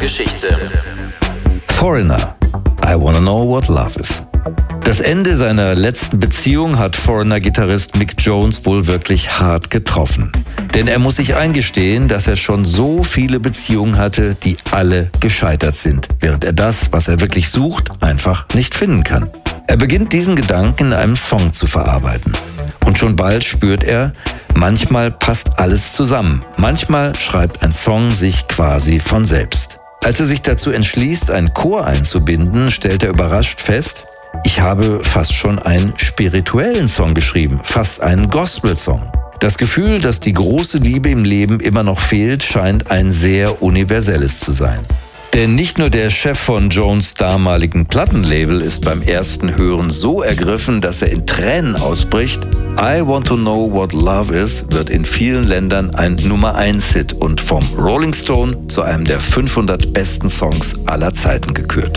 Geschichte. Foreigner, I Wanna Know What Love Is. Das Ende seiner letzten Beziehung hat Foreigner-Gitarrist Mick Jones wohl wirklich hart getroffen. Denn er muss sich eingestehen, dass er schon so viele Beziehungen hatte, die alle gescheitert sind, während er das, was er wirklich sucht, einfach nicht finden kann. Er beginnt diesen Gedanken in einem Song zu verarbeiten. Und schon bald spürt er, manchmal passt alles zusammen. Manchmal schreibt ein Song sich quasi von selbst. Als er sich dazu entschließt, einen Chor einzubinden, stellt er überrascht fest, ich habe fast schon einen spirituellen Song geschrieben, fast einen Gospel-Song. Das Gefühl, dass die große Liebe im Leben immer noch fehlt, scheint ein sehr universelles zu sein. Denn nicht nur der Chef von Jones' damaligen Plattenlabel ist beim ersten Hören so ergriffen, dass er in Tränen ausbricht. I Want to Know What Love Is wird in vielen Ländern ein Nummer-1-Hit und vom Rolling Stone zu einem der 500 besten Songs aller Zeiten gekürt.